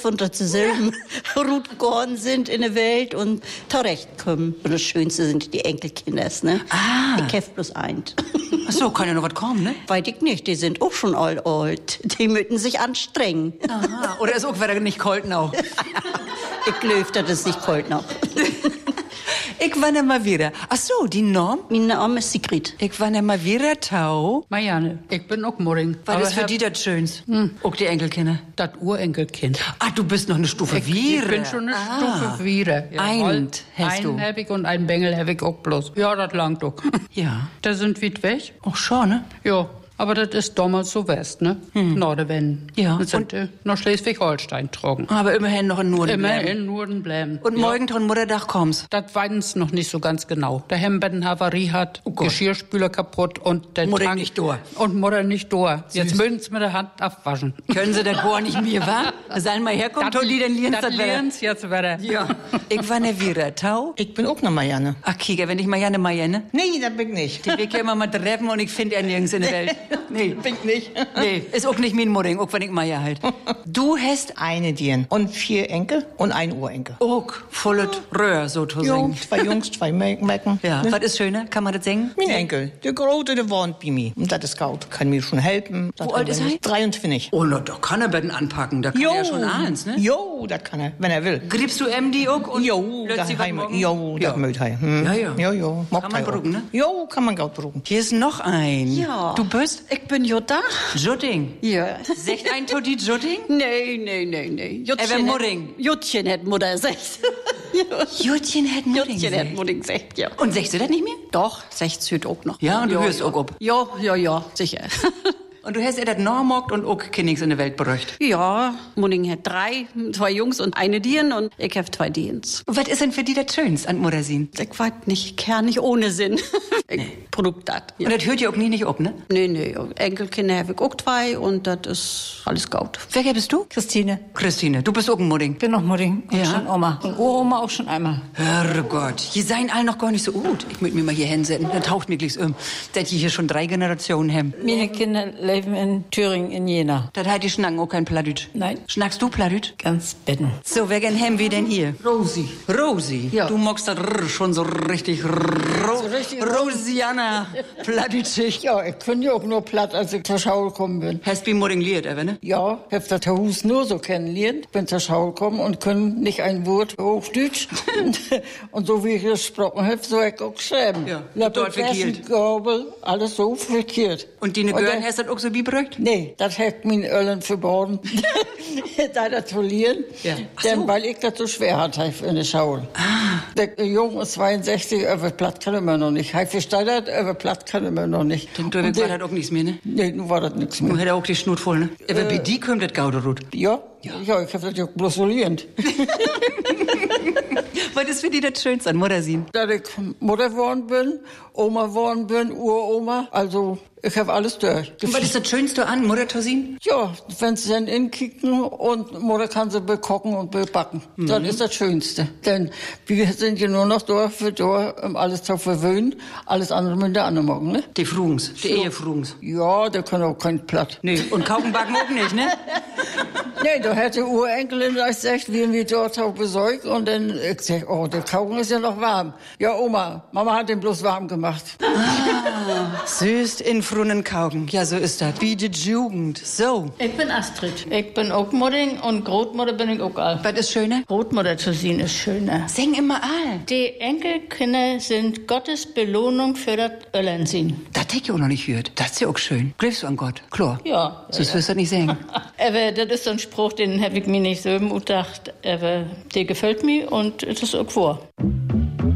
helfen und dass sie selber gut geworden sind in der Welt und zurechtkommen. Und das Schönste sind die Enkelkinder, ne? Ich habe bloß eins. Ach so, kann ja noch was kommen, ne? Weiß ich nicht, die sind auch schon alt. Die müssen sich anstrengen. Aha. Oder ist auch wieder nicht kalt noch? Ich glaube, das ist nicht kalt noch. Ich war nicht mal wieder. Ach so, die Norm? Mein Name ist Sigrid. Ich war nicht mal wieder, Tau. Marianne, ich bin auch Moring. Was ist für die das Schönste? Auch die Enkelkinder? Das Urenkelkind. Ah, du bist noch eine Stufe wieder. Ich bin schon eine Stufe wieder. Ja, Ein hast du. Einen hab ich und einen Bengel hab ich auch bloß. Ja, das langt doch. Ja. Da sind wir weg. Auch schon, ne? Ja. Aber das ist damals so west, ne? Norden. Ja. Das sind nach Schleswig-Holstein trocken. Aber immerhin noch in Norden Immer bleiben. in Norden bleiben. Und morgen dran Mutterdach kommst. Das weiß noch nicht so ganz genau. Der Hemd eine Havarie hat, Geschirrspüler kaputt und der Mutter Tank nicht da. Und Mutter nicht da. Jetzt müssen sie mit der Hand abwaschen. Können sie das gar nicht mehr, wa? Sollen mal herkommen, Tolli, dann lernen das lernen sie jetzt wieder. Ja. Ich war nicht wieder, Tau. Ich bin auch eine Marianne. Ach, Kieger, wenn ich Marianne? Nee, das bin ich nicht. Die will ich immer mal treffen und ich finde er nirgends in der Welt. Nee. Bin ich nicht. Nee, ist auch nicht mein Mudding, auch wenn ich Meier halt. Du hast Eine Dien und 4 Enkel und ein Urenkel. auch volles Röhr, sozusagen. Jo, 2 Jungs, 2 Mäcken. Ja, Ne? was ist schöner? Kann man das singen? Mein Enkel, der Grote, der wohnt bei mir. Und das ist gut, kann mir schon helfen. Wo alt ist er? 23. Oh, na, da kann er Betten anpacken, da kann er ja schon eins, ne? Jo, das kann er, wenn er will. Griebst du MD auch und Jo, löst sie was daheim. morgen? Jo, das mögt er. Jo. Kann man bruggen, ne? Jo, kann man gut bruggen. Hier ist noch ein. Ja. Du bist Ich bin Jutta. Judding. Ja. Secht ein Todi Judding? Nee. Wer Mudding? Jutchen hat Mutter gesagt. Jutchen hat Mudding. Jutchen hat Mutter gesagt, ja. Und sagst du das nicht mehr? Doch, 60 auch noch. Ja, und du hörst auch ob. Ja, sicher. Und du hast ja das Normogt und auch Kindings in der Welt berücht. Ja, Munning hat 3, 2 Jungs und eine Dien und ich habe 2 Diens. Was ist denn für die das Schönste an Muttersin? Ich weiß nicht, Kern nicht ohne Sinn. Produkt das. Ja. Und das hört ihr auch nicht ab, ne? Nee. Enkelkinder habe ich auch 2 und das ist alles gut. Wer bist du? Christine. Christine, du bist auch ein Mudding. Bin noch Mudding und Ja? schon Oma. Und Uroma auch schon einmal. Herrgott, die seien alle noch gar nicht so gut. Ich möchte mich mal hier hinsetzen, dann taucht mir gleich dass die hier schon 3 Generationen haben. Meine Kinder leben in Thüringen, in Jena. Das hat die Schnacken auch kein Plattdeutsch. Nein. Schnackst du Plattdeutsch? Ganz betten. So, wer gern haben wir denn hier? Rosi. Rosi. Ja. Du magst das schon so richtig, Rosiana Plattdeutsch. Ja, ich bin ja auch nur platt, als ich zur Schau gekommen bin. Hast du Mudding liert, ne? Ja, ich hab das Haus nur so kennengelernt. Bin zur Schau gekommen und kann nicht ein Wort Hochdeutsch. Und so wie ich das gesprochen habe, so hab ich auch geschrieben. Ja, Lappel, dort verkehrt. Essen, Gabel, alles so verkehrt. Und die Gören hast du das auch so wie berückt? Nee, das hat mein Ölen verborgen. Da das zu lernen. Ja. Ach Denn so. weil ich das so schwer hatte in der Schule. Der Junge ist 62, über Platt kann er noch nicht. Ich verstehe das, über Platt kann er noch nicht. Dem Und Dörbeck war der- das auch nichts mehr, ne? Nee, nun war das nichts Nun mehr. hätte er auch die Schnut voll, ne? Aber bei die kommt das Gauderut. Ja, ich hab das ja bloß so gelernt. Was ist für die das Schönste an Muttersin? Da ich Mutter geworden bin, Oma geworden bin, Uroma, also ich habe alles durch. Und was ist das Schönste an Muttertosin? Ja, wenn sie dann inkicken und Mutter kann sie bekochen und bebacken. Das ist das Schönste. Denn wir sind ja nur noch da für da, um alles zu verwöhnen. Alles andere mit der anderen morgen, ne? Die Frugens, die Ehefrugens. Ja, der kann auch kein Platt. Nee, und Kauken backen auch nicht, ne? Nee, da hat die Urenkelin gesagt, wie wir dort auch besorgt. Und dann, ich sag, oh, der Kauken ist ja noch warm. Ja, Oma, Mama hat den bloß warm gemacht. Süß in frunen Kauken. Ja, so ist das. Wie die Jugend. So. Ich bin Astrid. Ich bin auch Mudding und Großmutter bin ich auch all. Was ist schöner? Großmutter zu sehen ist schöner. Sing immer all. Die Enkelkinder sind Gottes Belohnung für das Öllensin. Das hätte ich auch noch nicht gehört. Das ist ja auch schön. Glaubst du an Gott? Klar. Ja. Sonst wirst du das nicht singen. Aber das ist so ein Spruch, den habe ich mir nicht so gedacht. Aber der gefällt mir und es ist auch wahr.